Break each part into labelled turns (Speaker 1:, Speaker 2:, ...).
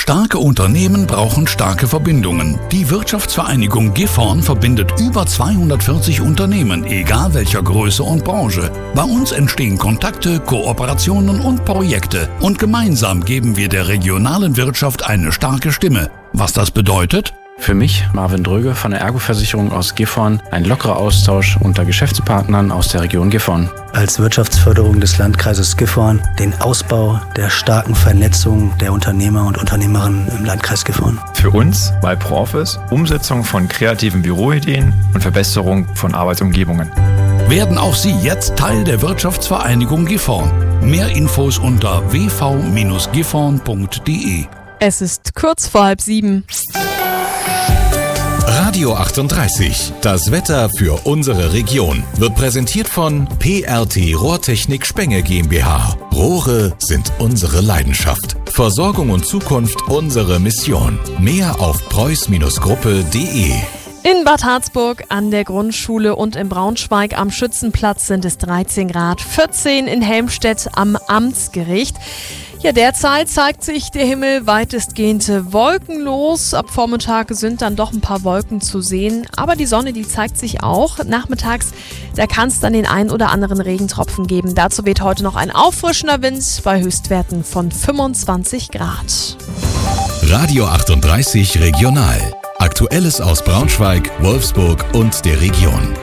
Speaker 1: Starke Unternehmen brauchen starke Verbindungen. Die Wirtschaftsvereinigung Gifhorn verbindet über 240 Unternehmen, egal welcher Größe und Branche. Bei uns entstehen Kontakte, Kooperationen und Projekte. Und gemeinsam geben wir der regionalen Wirtschaft eine starke Stimme. Was das bedeutet?
Speaker 2: Für mich, Marvin Dröge von der Ergo-Versicherung aus Gifhorn, ein lockerer Austausch unter Geschäftspartnern aus der Region Gifhorn.
Speaker 3: Als Wirtschaftsförderung des Landkreises Gifhorn den Ausbau der starken Vernetzung der Unternehmer und Unternehmerinnen im Landkreis Gifhorn.
Speaker 4: Für uns bei ProOffice Umsetzung von kreativen Büroideen und Verbesserung von Arbeitsumgebungen.
Speaker 1: Werden auch Sie jetzt Teil der Wirtschaftsvereinigung Gifhorn. Mehr Infos unter wv-gifhorn.de.
Speaker 5: Es ist kurz vor 6:30.
Speaker 6: Radio 38, das Wetter für unsere Region, wird präsentiert von PRT Rohrtechnik Spenge GmbH. Rohre sind unsere Leidenschaft. Versorgung und Zukunft unsere Mission. Mehr auf preuß-gruppe.de.
Speaker 5: In Bad Harzburg an der Grundschule und in Braunschweig am Schützenplatz sind es 13 Grad, 14 in Helmstedt am Amtsgericht. Ja, derzeit zeigt sich der Himmel weitestgehend wolkenlos. Ab Vormittag sind dann doch ein paar Wolken zu sehen. Aber die Sonne, die zeigt sich auch. Nachmittags, da kann es dann den einen oder anderen Regentropfen geben. Dazu weht heute noch ein auffrischender Wind bei Höchstwerten von 25 Grad.
Speaker 6: Radio 38 Regional. Aktuelles aus Braunschweig, Wolfsburg und der Region.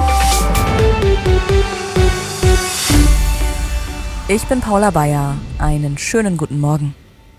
Speaker 7: Ich bin Paula Bayer. Einen schönen guten Morgen.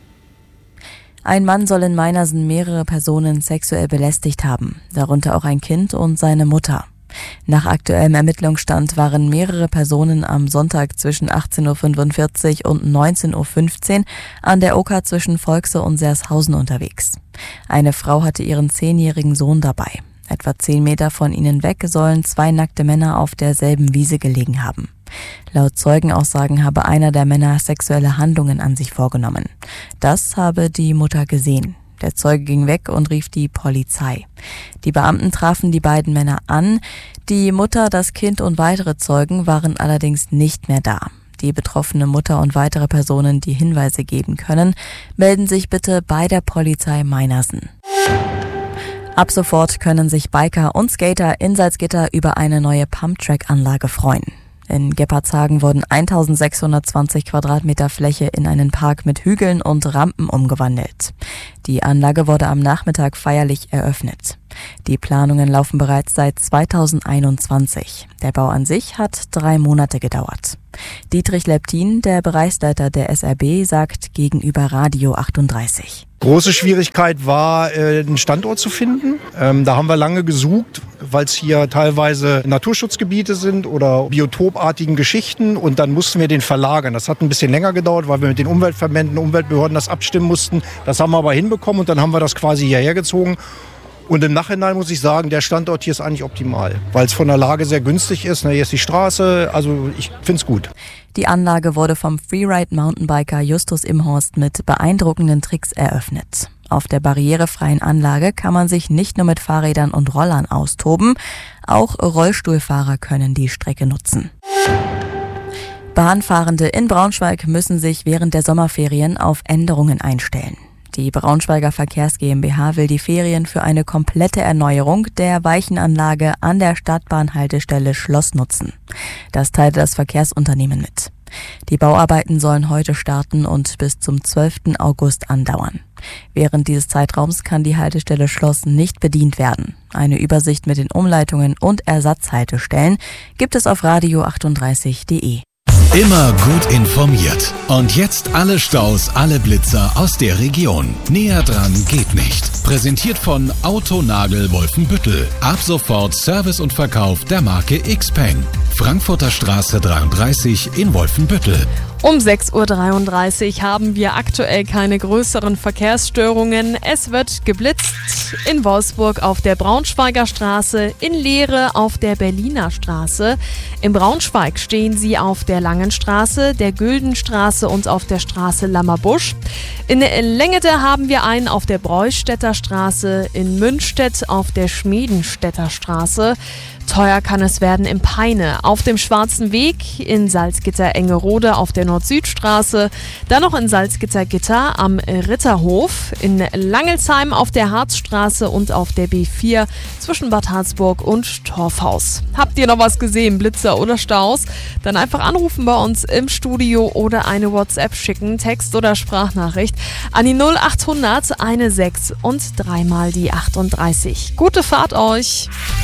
Speaker 7: Ein Mann soll in Meinersen mehrere Personen sexuell belästigt haben, darunter auch ein Kind und seine Mutter. Nach aktuellem Ermittlungsstand waren mehrere Personen am Sonntag zwischen 18.45 Uhr und 19.15 Uhr an der Oker zwischen Volkse und Sershausen unterwegs. Eine Frau hatte ihren 10-jährigen Sohn dabei. Etwa 10 Meter von ihnen weg sollen 2 nackte Männer auf derselben Wiese gelegen haben. Laut Zeugenaussagen habe einer der Männer sexuelle Handlungen an sich vorgenommen. Das habe die Mutter gesehen. Der Zeuge ging weg und rief die Polizei. Die Beamten trafen die beiden Männer an. Die Mutter, das Kind und weitere Zeugen waren allerdings nicht mehr da. Die betroffene Mutter und weitere Personen, die Hinweise geben können, melden sich bitte bei der Polizei Meinersen. Ab sofort können sich Biker und Skater in Salzgitter über eine neue Pumptrack-Anlage freuen. In Geppardshagen wurden 1620 Quadratmeter Fläche in einen Park mit Hügeln und Rampen umgewandelt. Die Anlage wurde am Nachmittag feierlich eröffnet. Die Planungen laufen bereits seit 2021. Der Bau an sich hat 3 Monate gedauert. Dietrich Leptin, der Bereichsleiter der SRB, sagt gegenüber Radio 38.
Speaker 8: Große Schwierigkeit war, einen Standort zu finden. Da haben wir lange gesucht, weil es hier teilweise Naturschutzgebiete sind oder biotopartigen Geschichten. Und dann mussten wir den verlagern. Das hat ein bisschen länger gedauert, weil wir mit den Umweltverbänden, Umweltbehörden das abstimmen mussten. Das haben wir aber hinbekommen und dann haben wir das quasi hierher gezogen. Und im Nachhinein muss ich sagen, der Standort hier ist eigentlich optimal, weil es von der Lage sehr günstig ist. Hier ist die Straße, also ich finde es gut.
Speaker 7: Die Anlage wurde vom Freeride-Mountainbiker Justus Imhorst mit beeindruckenden Tricks eröffnet. Auf der barrierefreien Anlage kann man sich nicht nur mit Fahrrädern und Rollern austoben, auch Rollstuhlfahrer können die Strecke nutzen. Bahnfahrende in Braunschweig müssen sich während der Sommerferien auf Änderungen einstellen. Die Braunschweiger Verkehrs GmbH will die Ferien für eine komplette Erneuerung der Weichenanlage an der Stadtbahnhaltestelle Schloss nutzen. Das teilte das Verkehrsunternehmen mit. Die Bauarbeiten sollen heute starten und bis zum 12. August andauern. Während dieses Zeitraums kann die Haltestelle Schloss nicht bedient werden. Eine Übersicht mit den Umleitungen und Ersatzhaltestellen gibt es auf radio38.de.
Speaker 6: Immer gut informiert. Und jetzt alle Staus, alle Blitzer aus der Region. Näher dran geht nicht. Präsentiert von Autonagel Wolfenbüttel. Ab sofort Service und Verkauf der Marke Xpeng. Frankfurter Straße 33 in Wolfenbüttel.
Speaker 5: Um 6.33 Uhr haben wir aktuell keine größeren Verkehrsstörungen. Es wird geblitzt in Wolfsburg auf der Braunschweiger Straße, in Lehre auf der Berliner Straße. In Braunschweig stehen sie auf der Langen Straße, der Güldenstraße und auf der Straße Lammerbusch. In Lengede haben wir einen auf der Breustädter Straße, in Münstedt auf der Schmiedenstädter Straße. teuer kann es werden im Peine, auf dem Schwarzen Weg, in Salzgitter-Engerode auf der Nord-Süd-Straße, dann noch in Salzgitter-Gitter am Ritterhof, in Langelsheim auf der Harzstraße und auf der B4 zwischen Bad Harzburg und Torfhaus. Habt ihr noch was gesehen, Blitzer oder Staus? Dann einfach anrufen bei uns im Studio oder eine WhatsApp schicken, Text- oder Sprachnachricht an die 0800 16 und 3 mal die 38. Gute Fahrt euch!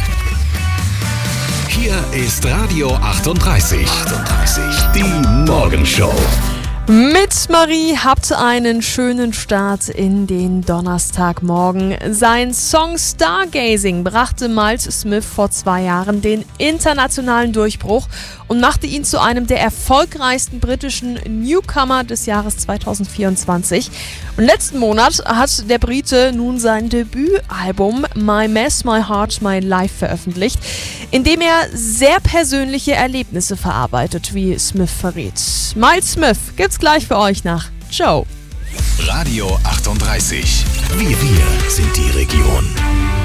Speaker 6: Hier ist Radio 38. Die Morgenshow.
Speaker 5: Mit Marie habt einen schönen Start in den Donnerstagmorgen. Sein Song Stargazing brachte Miles Smith vor 2 Jahren den internationalen Durchbruch und machte ihn zu einem der erfolgreichsten britischen Newcomer des Jahres 2024. Und letzten Monat hat der Brite nun sein Debütalbum My Mess, My Heart, My Life veröffentlicht, in dem er sehr persönliche Erlebnisse verarbeitet, wie Smith verrät. Miles Smith gibt's gleich für euch nach Joe.
Speaker 6: Radio 38. Wir sind die Region.